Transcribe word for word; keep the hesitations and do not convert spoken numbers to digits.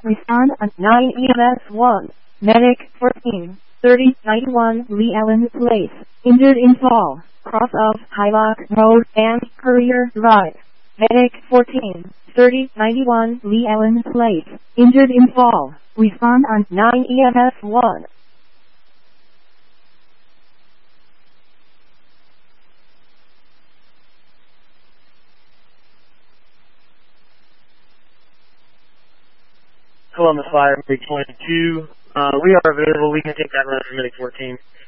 Respond on nine E M S one. Medic fourteen thirty ninety-one Lee Allen Place. Injured in fall. Cross of Hylock Road and Courier Drive. Medic fourteen thirty ninety-one Lee Allen Place. Injured in fall. Respond on nine E M S one. Hello, Miss Fire, Medic twenty-two. Uh, we are available. We can take that run for Medic fourteen.